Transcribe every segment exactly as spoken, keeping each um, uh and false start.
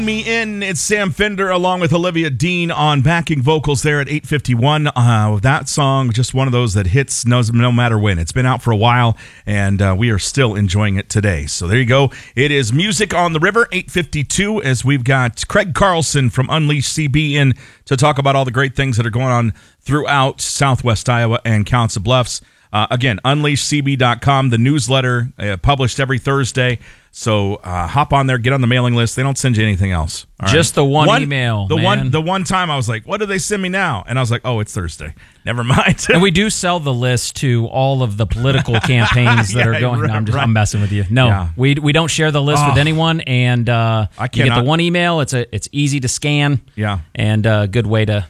Me in, it's Sam Fender along with Olivia Dean on backing vocals there at eight fifty-one. Uh, that song, just one of those that hits no, no matter when. It's been out for a while, and uh, we are still enjoying it today. So there you go. It is Music on the River, eight fifty-two, as we've got Craig Carlson from Unleash C B in to talk about all the great things that are going on throughout Southwest Iowa and Council Bluffs. Uh, again, unleash c b dot com, the newsletter uh, published every Thursday. So uh, hop on there, get on the mailing list. They don't send you anything else. Just right? the one, one email. The man. one the one time I was like, what do they send me now? And I was like, oh, it's Thursday. Never mind. And we do sell the list to all of the political campaigns that yeah, are going. Right, no, I'm just right. I'm messing with you. No, yeah. we we don't share the list oh, with anyone, and uh, I you get cannot. the one email. It's a it's easy to scan. Yeah, and a uh, good way to.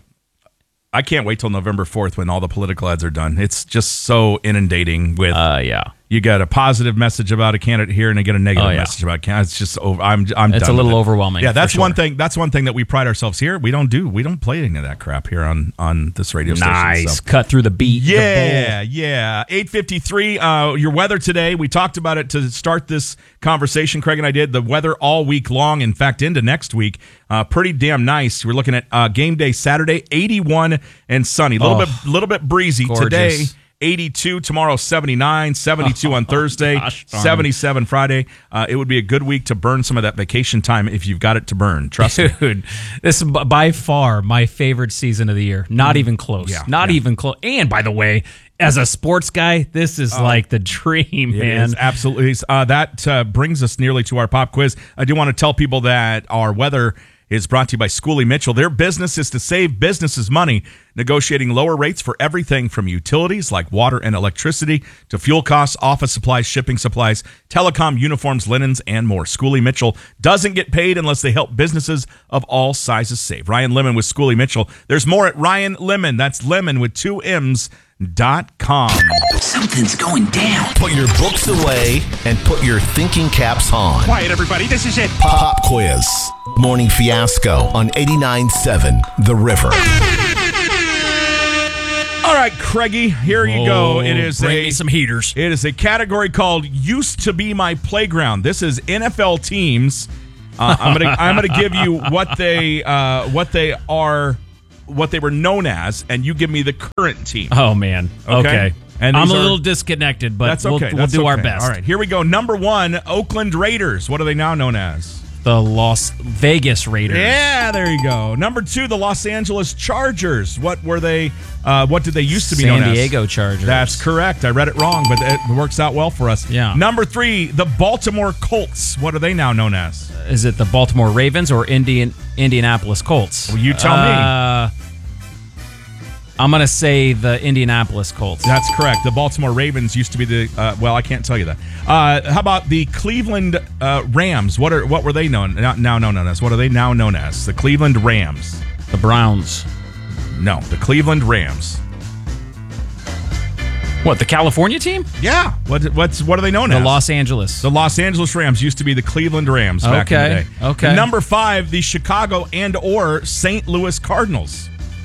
I can't wait till November fourth when all the political ads are done. It's just so inundating with. Uh, yeah. You got a positive message about a candidate here, and I get a negative oh, yeah. message about a candidate. It's just over. I'm. I'm. It's done a little with it. overwhelming. Yeah, that's sure. one thing. That's one thing that we pride ourselves here. We don't do. We don't play any of that crap here on on this radio station. Nice. So. Cut through the beat. Yeah, the yeah. eight fifty-three. Uh, your weather today. We talked about it to start this conversation. Craig and I did the weather all week long. In fact, into next week. Uh, pretty damn nice. We're looking at uh, game day Saturday, eighty-one and sunny. A little oh, bit, little bit breezy gorgeous. today. eighty-two tomorrow, seventy-nine, seventy-two on Thursday, gosh, seventy-seven Friday. Uh, it would be a good week to burn some of that vacation time if you've got it to burn. Trust me. Dude, this is by far my favorite season of the year. Not even close. Yeah, Not yeah. even close. And by the way, as a sports guy, this is Oh, like the dream, it man. is, absolutely. Uh, that uh, brings us nearly to our pop quiz. I do want to tell people that our weather is brought to you by Schooley Mitchell. Their business is to save businesses money, negotiating lower rates for everything from utilities like water and electricity to fuel costs, office supplies, shipping supplies, telecom, uniforms, linens, and more. Schooley Mitchell doesn't get paid unless they help businesses of all sizes save. Ryan Lemon with Schooley Mitchell. There's more at Ryan Lemon. That's Lemon with two M's. Dot com. Something's going down. Put your books away and put your thinking caps on. Quiet, everybody. This is it. Pop Quiz. Morning Fiasco on eighty-nine point seven The River. All right, Craigie, here you go. It is bring a me some heaters. It is a category called "Used to Be My Playground." This is N F L teams. Uh, I'm gonna I'm gonna give you what they uh, what they are. What they were known as, and you give me the current team. Oh, man. Okay. Okay. And I'm these a are- little disconnected, but That's we'll, okay. we'll That's do our okay. best. All right, here we go. Number one, Oakland Raiders. What are they now known as? The Las Vegas Raiders. Yeah, there you go. Number two, the Los Angeles Chargers. What were they? Uh, what did they used to be San known as? Diego Chargers. That's correct. I read it wrong, but it works out well for us. Yeah. Number three, the Baltimore Colts. What are they now known as? Is it the Baltimore Ravens or Indian Indianapolis Colts? Well, you tell me. uh, I'm going to say the Indianapolis Colts. That's correct. The Baltimore Ravens used to be the, uh, well, I can't tell you that. Uh, how about the Cleveland uh, Rams? What are what were they known now, now known as? What are they now known as? The Cleveland Rams. The Browns. No, the Cleveland Rams. What, the California team? Yeah. What what's what are they known The as? Los Angeles. The Los Angeles Rams used to be the Cleveland Rams back in Okay, the day. okay. Number five, the Chicago and or Saint Louis Cardinals.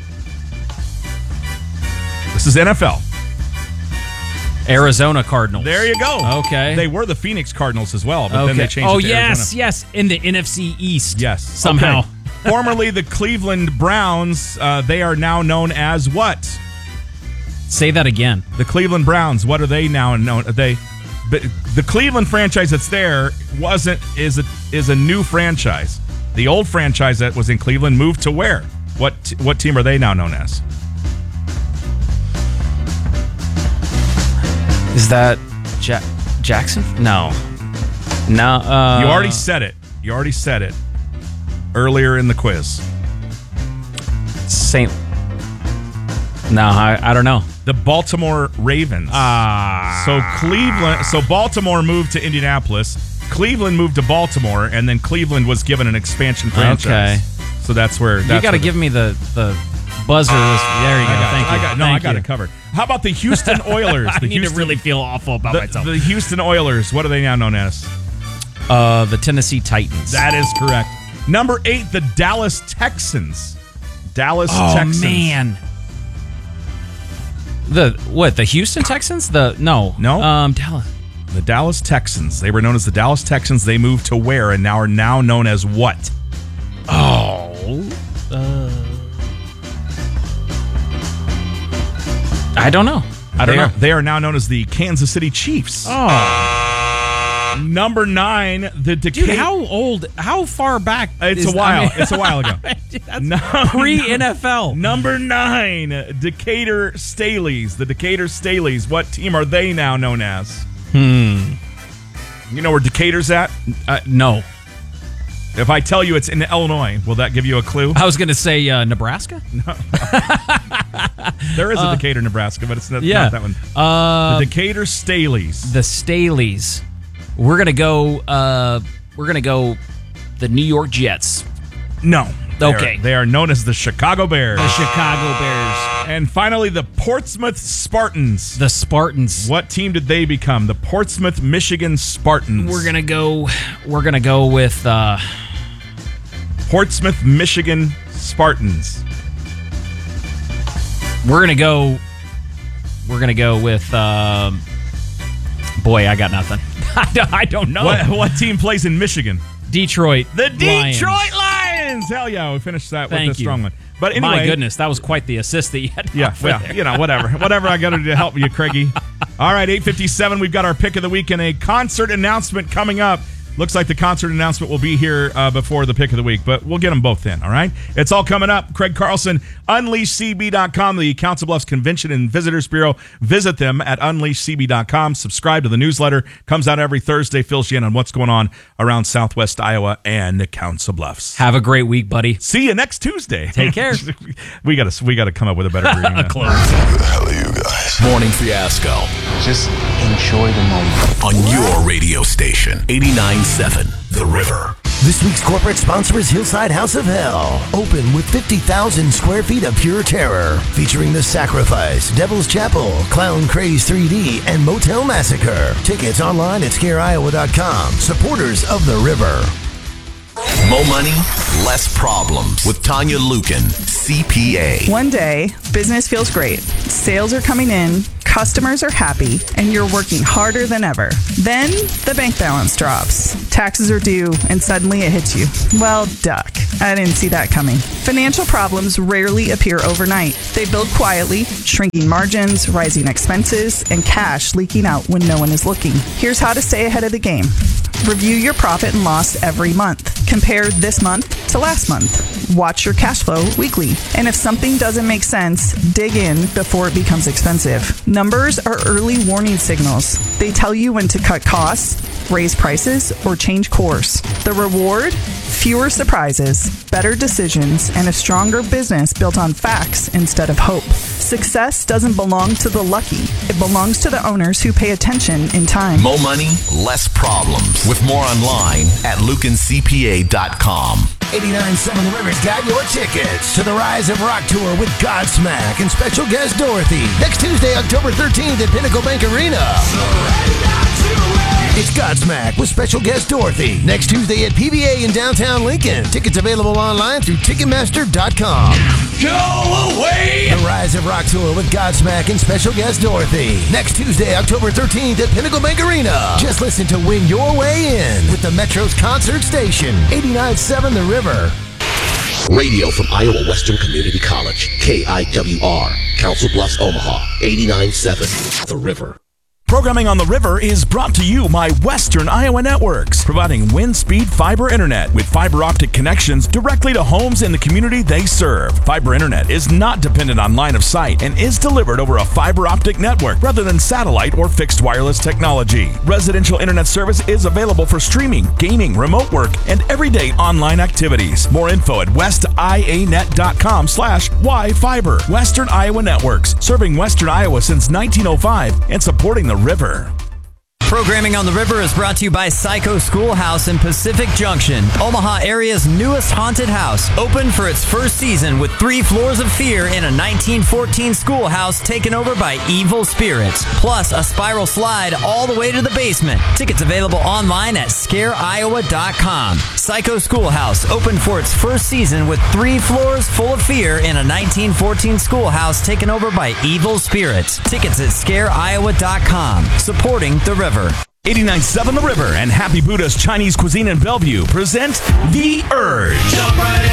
This is N F L. Arizona Cardinals. There you go. Okay. They were the Phoenix Cardinals as well, but okay. then they changed oh, it to yes, Arizona. yes. In the N F C East. Yes. Somehow. Okay. Formerly the Cleveland Browns, uh, they are now known as what? Say that again. The Cleveland Browns. What are they now known? They, but the Cleveland franchise that's there wasn't is a is a new franchise. The old franchise that was in Cleveland moved to where? What what team are they now known as? Is that ja- Jackson? No. No. Uh, You already said it. You already said it earlier in the quiz. Saint. No, I, I don't know. The Baltimore Ravens. Ah. So Cleveland. So Baltimore moved to Indianapolis. Cleveland moved to Baltimore, and then Cleveland was given an expansion franchise. Okay. So that's where that's You got to where give me the, the buzzer. Uh, there you go. I got, Thank you. I got, no, Thank I got you. it covered. How about the Houston Oilers? I The need Houston, to really feel awful about the, myself. the Houston Oilers. What are they now known as? Uh, the Tennessee Titans. That is correct. Number eight, the Dallas Texans. Dallas oh, Texans. man. The what? The Houston Texans? The no, No. Um, Dallas. The Dallas Texans. They were known as the Dallas Texans. They moved to where and now are now known as what? Oh. Uh, I don't know. I don't they know. Are, they are now known as the Kansas City Chiefs. Oh. Number nine, the Decatur. Dude, how old, how far back? It's is, a while. I mean, it's a while ago. no, pre-N F L. Number nine, Decatur Staleys. The Decatur Staleys. What team are they now known as? Hmm. You know where Decatur's at? Uh, no. If I tell you it's in Illinois, will that give you a clue? I was going to say uh, Nebraska. No. There is a Uh, Decatur, Nebraska, but it's not, yeah. not that one. Uh, the Decatur Staleys. The Staleys. We're gonna go. Uh, we're gonna go. The New York Jets. No. They Okay. Are, they are known as the Chicago Bears. The Chicago Bears. And finally, the Portsmouth Spartans. The Spartans. What team did they become? The Portsmouth, Michigan Spartans. We're gonna go. We're gonna go with uh, Portsmouth, Michigan Spartans. We're gonna go. We're gonna go with. Um, boy, I got nothing. I don't, I don't know. What, what team plays in Michigan? Detroit. The Lions. Detroit Lions. Hell yeah, we finished that Thank with a you. strong one. But anyway, My goodness, that was quite the assist that you had. Yeah, well, there. you know, whatever. Whatever I got to do to help you, Craigie. All right, eight fifty-seven, we've got our pick of the week and a concert announcement coming up. Looks like the concert announcement will be here uh, before the pick of the week, but we'll get them both in, all right? It's all coming up. Craig Carlson, unleash c b dot com, the Council Bluffs Convention and Visitors Bureau. Visit them at unleash c b dot com. Subscribe to the newsletter. Comes out every Thursday. Fills you in on what's going on around Southwest Iowa and the Council Bluffs. Have a great week, buddy. See you next Tuesday. Take care. we got to we got to come up with a better greeting. A close. Who the hell are you guys? Morning Fiasco Just enjoy the moment. on your radio station, eighty-nine point seven The River. This week's corporate sponsor is Hillside House of Hell. Open with fifty thousand square feet of pure terror. Featuring The Sacrifice, Devil's Chapel, Clown Craze three D, and Motel Massacre. Tickets online at scare iowa dot com. Supporters of The River. Mo money, less problems with Tanya Lukin, C P A. One day, business feels great. Sales are coming in, customers are happy, and you're working harder than ever. Then, the bank balance drops. Taxes are due, and suddenly it hits you. Well, duck. I didn't see that coming. Financial problems rarely appear overnight. They build quietly, shrinking margins, rising expenses, and cash leaking out when no one is looking. Here's how to stay ahead of the game. Review your profit and loss every month. Compare this month to last month. Watch your cash flow weekly. And if something doesn't make sense, dig in before it becomes expensive. Numbers are early warning signals. They tell you when to cut costs, raise prices, or change course. The reward? Fewer surprises, better decisions, and a stronger business built on facts instead of hope. Success doesn't belong to the lucky. It belongs to the owners who pay attention in time. Mo money, less problems. With more online at lukin c p a dot com. eighty-nine point seven The River's got your tickets to the Rise of Rock Tour with Godsmack and special guest Dorothy. Next Tuesday, October thirteenth at Pinnacle Bank Arena. It's Godsmack with special guest Dorothy. Next Tuesday at P V A in downtown Lincoln. Tickets available online through ticketmaster dot com. Go away! The Rise of Rock Tour with Godsmack and special guest Dorothy. Next Tuesday, October thirteenth at Pinnacle Bank Arena. Just listen to Win Your Way In with the Metro's concert station. eighty-nine point seven The River. Radio from Iowa Western Community College, K I W R, Council Bluffs, Omaha, eighty-nine point seven The River. Programming on the River is brought to you by Western Iowa Networks, providing wind speed fiber internet with fiber optic connections directly to homes in the community they serve. Fiber internet is not dependent on line of sight and is delivered over a fiber optic network rather than satellite or fixed wireless technology. Residential internet service is available for streaming, gaming, remote work, and everyday online activities. More info at west i a net dot com slash y fiber. Western Iowa Networks, serving Western Iowa since nineteen oh five and supporting the River. Programming on the River is brought to you by Psycho Schoolhouse in Pacific Junction, Omaha area's newest haunted house, open for its first season with three floors of fear in a nineteen fourteen schoolhouse taken over by evil spirits, plus a spiral slide all the way to the basement. Tickets available online at scare iowa dot com. Psycho Schoolhouse, open for its first season with three floors full of fear in a nineteen fourteen schoolhouse taken over by evil spirits. Tickets at scare iowa dot com. Supporting the River. eighty-nine point seven The River and Happy Buddha's Chinese Cuisine in Bellevue present The Urge. Jump right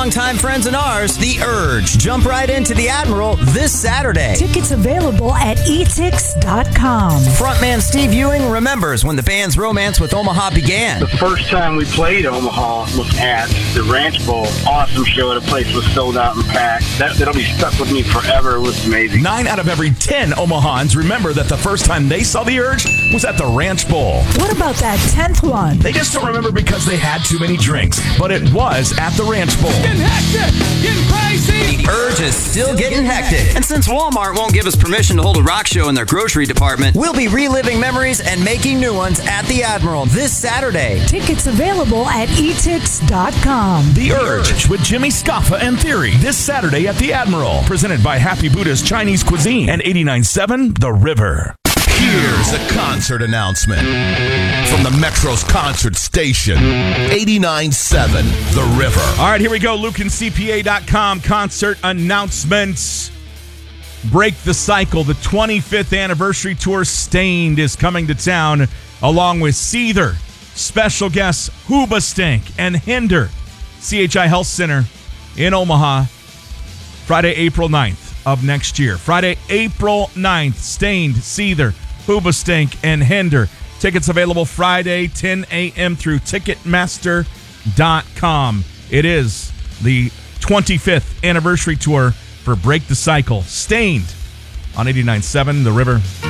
longtime friends and ours, The Urge. Jump right into the Admiral this Saturday. Tickets available at e tix dot com. Frontman Steve Ewing remembers when the band's romance with Omaha began. The first time we played Omaha was at the Ranch Bowl. Awesome show. The place was sold out and packed. That, that'll be stuck with me forever. It was amazing. Nine out of every ten Omahans remember that the first time they saw The Urge was at the Ranch Bowl. What about that tenth one? They just don't remember because they had too many drinks, but it was at the Ranch Bowl. Getting hectic, getting crazy. The Urge is still getting hectic. And since Walmart won't give us permission to hold a rock show in their grocery department, we'll be reliving memories and making new ones at the Admiral this Saturday. Tickets available at e tix dot com. The Urge with Jimmy Scoffa and Theory this Saturday at the Admiral. Presented by Happy Buddha's Chinese Cuisine and eighty-nine point seven The River. Here's a concert announcement from the Metro's concert station, eighty-nine point seven The River. All right, here we go. Luke and C P A dot com concert announcements. Break the Cycle. The twenty-fifth anniversary tour, Stained, is coming to town along with Seether. Special guests Hoobastank and Hinder. C H I Health Center in Omaha, Friday, April ninth of next year. Friday, April ninth, Stained, Seether, Hoobastank, and Hinder. Tickets available Friday, ten a.m. through Ticketmaster dot com. It is the twenty-fifth anniversary tour for Break the Cycle. Stained on eighty-nine point seven The River.